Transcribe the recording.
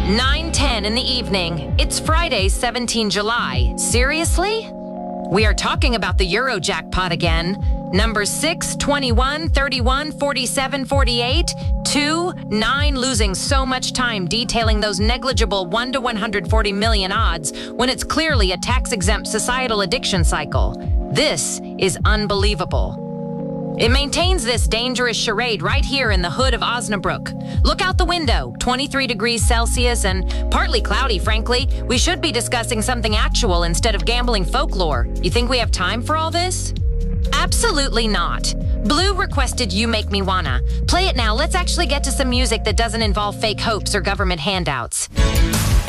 9:10 in the evening. It's Friday, 17 July. Seriously? We are talking about the Euro jackpot again. Numbers 6, 21, 31, 47, 48, 2, 9, losing so much time detailing those negligible 1 to 140 million odds when it's clearly a tax-exempt societal addiction cycle. This is unbelievable. It maintains this dangerous charade right here in the hood of Osnabrück. Look out the window, 23 degrees Celsius and partly cloudy, frankly. We should be discussing something actual instead of gambling folklore. You think we have time for all this? Absolutely not. Blue requested You Make Me Wanna. Play it now. Let's actually get to some music that doesn't involve fake hopes or government handouts.